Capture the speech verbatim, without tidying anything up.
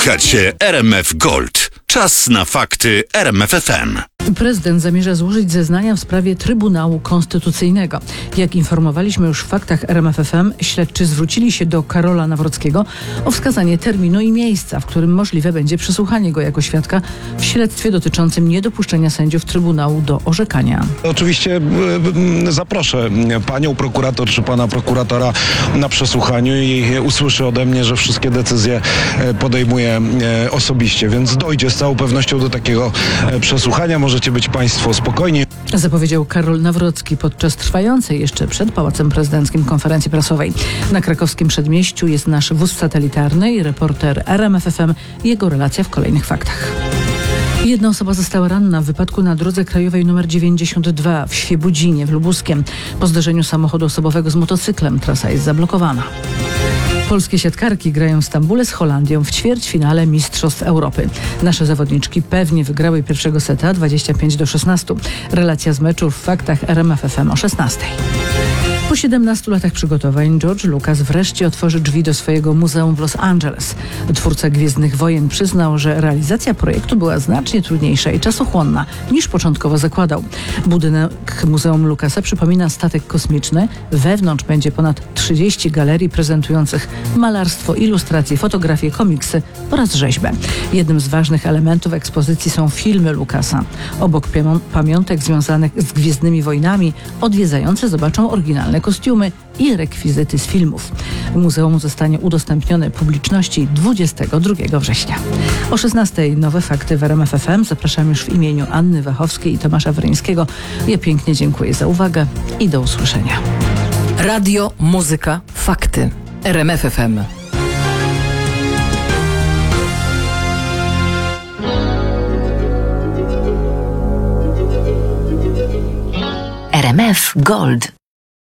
Słuchacie R M F Gold. Czas na fakty R M F F M. Prezydent zamierza złożyć zeznania w sprawie Trybunału Konstytucyjnego. Jak informowaliśmy już w faktach R M F F M, śledczy zwrócili się do Karola Nawrockiego o wskazanie terminu i miejsca, w którym możliwe będzie przesłuchanie go jako świadka w śledztwie dotyczącym niedopuszczenia sędziów Trybunału do orzekania. Oczywiście zaproszę panią prokurator czy pana prokuratora na przesłuchaniu i usłyszy ode mnie, że wszystkie decyzje podejmuje osobiście, więc dojdzie z całą pewnością do takiego przesłuchania. Możecie być państwo spokojni. Zapowiedział Karol Nawrocki podczas trwającej jeszcze przed Pałacem Prezydenckim konferencji prasowej. Na krakowskim Przedmieściu jest nasz wóz satelitarny i reporter R M F F M. Jego relacja w kolejnych faktach. Jedna osoba została ranna w wypadku na drodze krajowej nr dziewięćdziesiąt dwa w Świebodzinie w Lubuskiem. Po zderzeniu samochodu osobowego z motocyklem trasa jest zablokowana. Polskie siatkarki grają w Stambule z Holandią w ćwierćfinale Mistrzostw Europy. Nasze zawodniczki pewnie wygrały pierwszego seta dwadzieścia pięć do szesnastu. Relacja z meczu w faktach R M F F M o szesnastej. Po siedemnastu latach przygotowań George Lucas wreszcie otworzy drzwi do swojego muzeum w Los Angeles. Twórca Gwiezdnych Wojen przyznał, że realizacja projektu była znacznie trudniejsza i czasochłonna niż początkowo zakładał. Budynek Muzeum Lucasa przypomina statek kosmiczny. Wewnątrz będzie ponad trzydzieści galerii prezentujących malarstwo, ilustracje, fotografie, komiksy oraz rzeźbę. Jednym z ważnych elementów ekspozycji są filmy Lucasa. Obok pamiątek związanych z Gwiezdnymi Wojnami odwiedzający zobaczą oryginalne kostiumy i rekwizyty z filmów. Muzeum zostanie udostępnione publiczności dwudziestego drugiego września. O szesnastej nowe fakty w R M F F M. Zapraszam już w imieniu Anny Wachowskiej i Tomasza Wryńskiego. Ja pięknie dziękuję za uwagę i do usłyszenia. Radio, muzyka, fakty. R M F F M. R M F Gold.